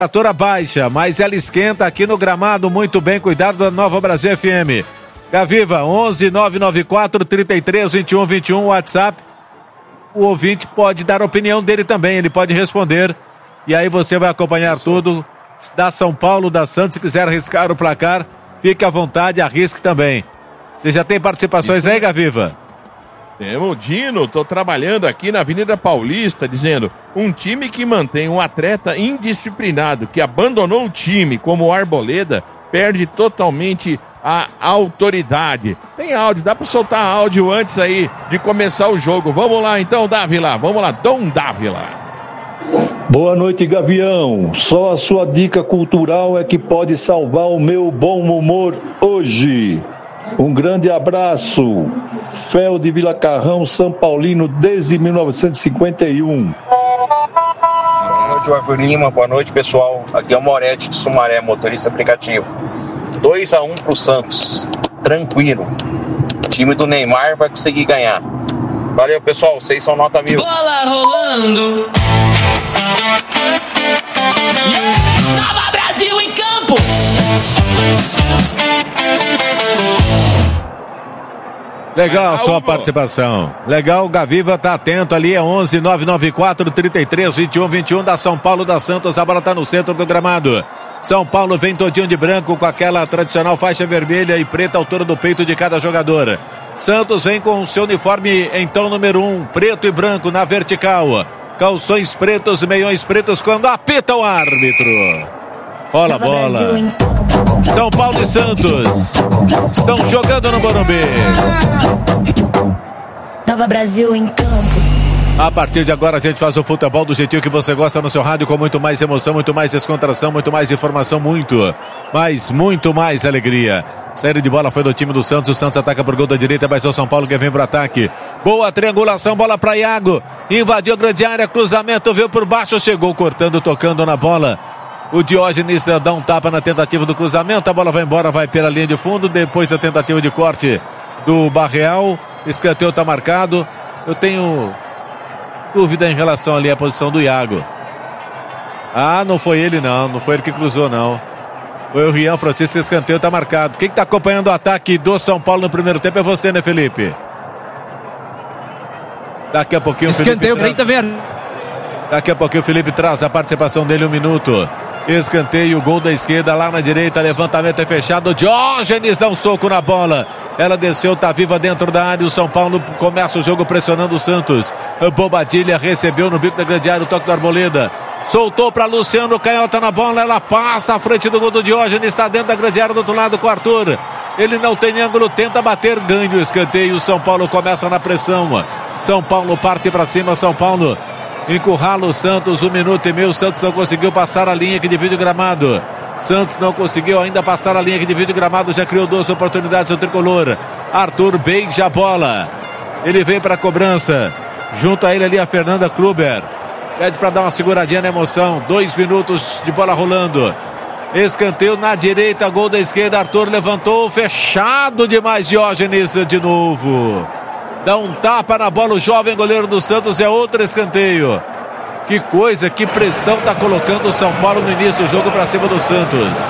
Temperatura baixa, mas ela esquenta aqui no gramado, muito bem, cuidado da Nova Brasil FM. Gaviva, 11 994 33 21 21, WhatsApp. O ouvinte pode dar a opinião dele também, ele pode responder. E aí você vai acompanhar tudo da São Paulo, da Santos. Se quiser arriscar o placar, fique à vontade, arrisque também. Você já tem participações aí, Gaviva? Temos, Dino, tô trabalhando aqui na Avenida Paulista, dizendo, um time que mantém um atleta indisciplinado, que abandonou o time, como o Arboleda, perde totalmente a autoridade. Tem áudio, dá pra soltar áudio antes aí de começar o jogo. Vamos lá então, Dávila, vamos lá, Dom Dávila. Boa noite, Gavião. Só a sua dica cultural é que pode salvar o meu bom humor hoje. Um grande abraço. Fel de Vila Carrão, São Paulino, desde 1951. Boa noite, Arthur Lima. Boa noite, pessoal. Aqui é o Moretti de Sumaré, motorista aplicativo. 2-1 pro Santos. Tranquilo. O time do Neymar vai conseguir ganhar. Valeu, pessoal. Vocês são nota 1000. Bola rolando. Nova Brasil em campo. Legal sua participação. Legal, o Gaviva tá atento ali, é 11 994 33 21 21 da São Paulo, da Santos. A bola tá no centro do gramado. São Paulo vem todinho de branco com aquela tradicional faixa vermelha e preta à altura do peito de cada jogador. Santos vem com o seu uniforme então número 1, preto e branco na vertical. Calções pretos, meiões pretos quando apita o árbitro. Rola a bola. São Paulo e Santos estão jogando no Morumbi. Nova Brasil em campo. A partir de agora a gente faz o futebol do jeitinho que você gosta no seu rádio, com muito mais emoção, muito mais descontração, muito mais informação, muito mais alegria. Saída de bola foi do time do Santos. O Santos ataca por gol da direita, mas é o São Paulo que vem pro ataque. Boa triangulação, bola para Iago. Invadiu a grande área, cruzamento, veio por baixo, chegou cortando, tocando na bola. O Diógenes dá um tapa na tentativa do cruzamento, a bola vai embora, vai pela linha de fundo, depois da tentativa de corte do Barreal, escanteio está marcado. Eu tenho dúvida em relação ali à posição do Iago. Ah, não foi ele não foi ele que cruzou não. Foi o Rian Francisco, escanteio está marcado. Quem está acompanhando o ataque do São Paulo no primeiro tempo é você, né, Felipe? Daqui a pouquinho o Felipe Daqui a pouquinho o Felipe traz a participação dele, 1 minuto. Escanteio, gol da esquerda, lá na direita, levantamento é fechado, Diógenes dá um soco na bola, ela desceu, tá viva dentro da área, o São Paulo começa o jogo pressionando o Santos. Bobadilha recebeu no bico da grande área o toque do Arboleda, soltou para Luciano, canhota na bola, ela passa à frente do gol do Diógenes, está dentro da grande área do outro lado com o Arthur, ele não tem ângulo, tenta bater, ganha o escanteio, o São Paulo começa na pressão, São Paulo parte para cima, São Paulo encurrala o Santos, 1 minuto e meio. O Santos não conseguiu passar a linha que divide o gramado. Santos não conseguiu ainda passar a linha que divide o gramado. Já criou 2 oportunidades o tricolor. Arthur beija a bola. Ele vem para a cobrança. Junto a ele ali a Fernanda Kluber. Pede para dar uma seguradinha na emoção. 2 minutos de bola rolando. Escanteio na direita, gol da esquerda. Arthur levantou, fechado demais. Diógenes de novo. Dá um tapa na bola o jovem goleiro do Santos, é outro escanteio. Que coisa, que pressão está colocando o São Paulo no início do jogo para cima do Santos.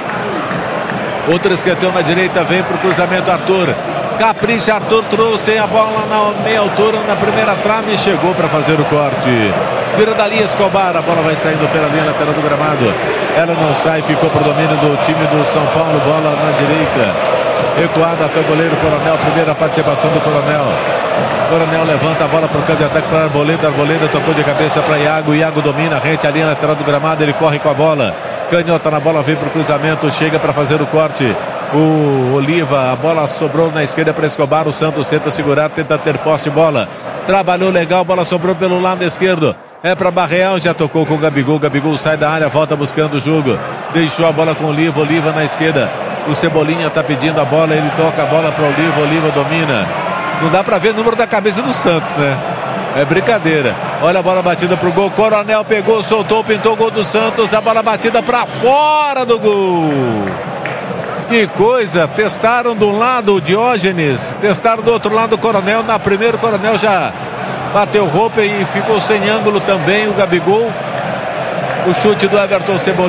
Outro escanteio na direita, vem para o cruzamento Arthur. Capricha, Arthur trouxe a bola na meia altura, na primeira trave e chegou para fazer o corte. Tira dali Escobar, a bola vai saindo pela linha lateral do gramado. Ela não sai, ficou para o domínio do time do São Paulo, bola na direita. Recuado até o goleiro Coronel, primeira participação do Coronel. Coronel levanta a bola para o campo de ataque para Arboleda. Arboleda tocou de cabeça para Iago. Iago domina, rente a linha lateral do gramado. Ele corre com a bola. Canhota na bola, vem para o cruzamento. Chega para fazer o corte. O Oliva, a bola sobrou na esquerda para Escobar. O Santos tenta segurar, tenta ter posse de bola. Trabalhou legal, bola sobrou pelo lado esquerdo. É para Barreal, já tocou com o Gabigol. Gabigol sai da área, volta buscando o jogo. Deixou a bola com o Oliva. Oliva na esquerda. O Cebolinha está pedindo a bola, ele toca a bola para o Oliva, Oliva domina. Não dá para ver o número da cabeça do Santos, né? É brincadeira. Olha a bola batida pro gol, Coronel pegou, soltou, pintou o gol do Santos, a bola batida para fora do gol. Que coisa, testaram de um lado o Diógenes, testaram do outro lado o Coronel, na primeira o Coronel já bateu roupa e ficou sem ângulo também o Gabigol. O chute do Everton Cebolinha.